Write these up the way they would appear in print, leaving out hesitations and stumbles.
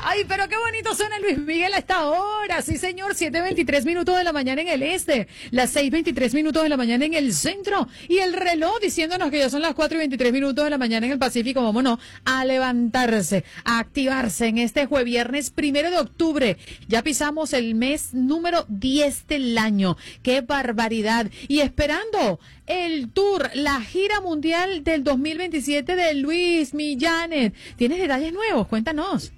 Ay, pero qué bonito suena Luis Miguel a esta hora. Sí, señor, 7:23 de la mañana en el este, las 6:23 de la mañana en el centro, y el reloj diciéndonos que ya son las 4:23 de la mañana en el Pacífico. Vámonos a levantarse, a activarse en este viernes 1 de octubre. Ya pisamos el mes número 10 del año. ¡Qué barbaridad! Y esperando el tour, la gira mundial del 2027 de Luis Millanes. ¿Tienes detalles nuevos? Cuéntanos.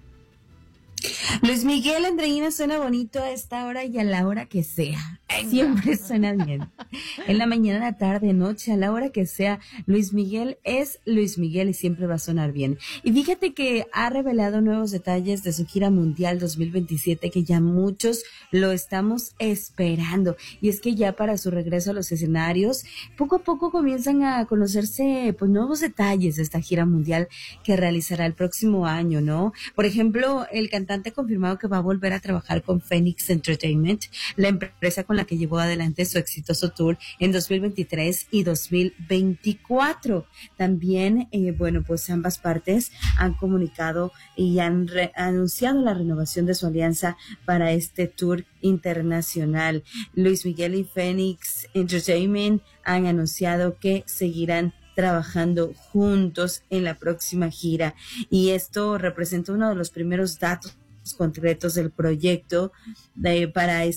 Luis Miguel, Andreina, suena bonito a esta hora y a la hora que sea. Siempre suena bien. En la mañana, la tarde, noche, a la hora que sea, Luis Miguel es Luis Miguel y siempre va a sonar bien. Y fíjate que ha revelado nuevos detalles de su gira mundial 2027 que ya muchos lo estamos esperando. Y es que ya para su regreso a los escenarios, poco a poco comienzan a conocerse pues nuevos detalles de esta gira mundial que realizará el próximo año, ¿no? Por ejemplo, el cantante ha confirmado que va a volver a trabajar con Phoenix Entertainment, la empresa con la que llevó adelante su exitoso tour en 2023 y 2024. También, pues ambas partes han comunicado y han anunciado la renovación de su alianza para este tour internacional. Luis Miguel y Phoenix Entertainment han anunciado que seguirán trabajando juntos en la próxima gira, y esto representa uno de los primeros datos concretos del proyecto para